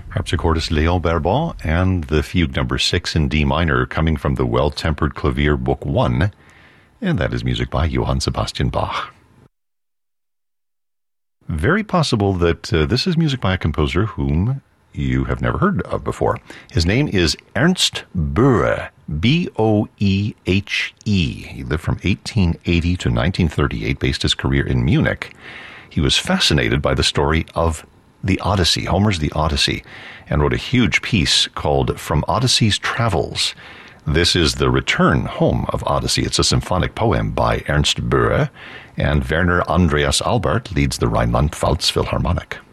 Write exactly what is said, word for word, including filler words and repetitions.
Harpsichordist Léon Barbon, and the Fugue number six in D minor, coming from the Well-Tempered Clavier Book one, and that is music by Johann Sebastian Bach. Very possible that uh, this is music by a composer whom you have never heard of before. His name is Ernst Boehe, B O E H E. He lived from eighteen eighty to nineteen thirty-eight, based his career in Munich. He was fascinated by the story of the Odyssey, Homer's The Odyssey, and wrote a huge piece called From Odyssey's Travels. This is the return home of Odyssey. It's a symphonic poem by Ernst Boehe, and Werner Andreas Albert leads the Rhineland-Pfalz Philharmonic.